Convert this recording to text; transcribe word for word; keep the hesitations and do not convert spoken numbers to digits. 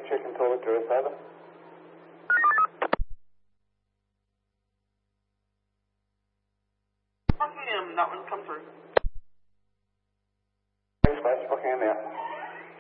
Chicken to Victoria seven. four P M, that one come through.